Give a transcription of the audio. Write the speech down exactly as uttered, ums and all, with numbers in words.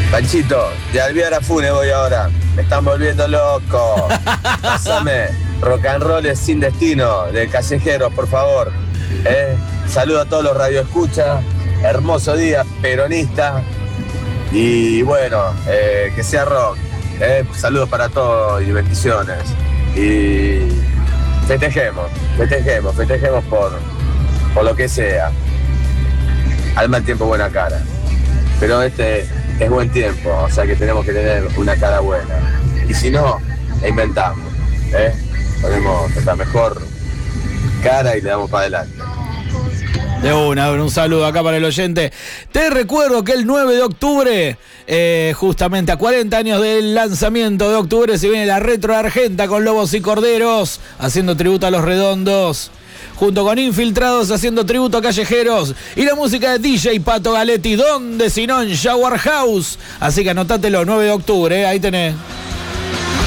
Panchito, de Alvear a Funes voy ahora. Me están volviendo loco. Pásame rock and roll es sin destino de Callejeros, por favor. ¿Eh? Saludo a todos los radioescuchas. Hermoso día, peronista. Y bueno, eh, que sea rock. ¿Eh? Saludos para todos y bendiciones. Y festejemos, festejemos, festejemos por, por lo que sea. Al mal tiempo, buena cara. Pero este es buen tiempo, o sea que tenemos que tener una cara buena. Y si no, la inventamos. ¿eh? Ponemos nuestra mejor cara y le damos para adelante. De una, un saludo acá para el oyente. Te recuerdo que el nueve de octubre, eh, justamente a cuarenta años del lanzamiento de octubre, se viene la Retro de Argenta con Lobos y Corderos, haciendo tributo a Los Redondos, junto con Infiltrados haciendo tributo a Callejeros, y la música de D J Pato Galetti, donde si no en Shower House. Así que anotátelo, nueve de octubre, eh, ahí tenés.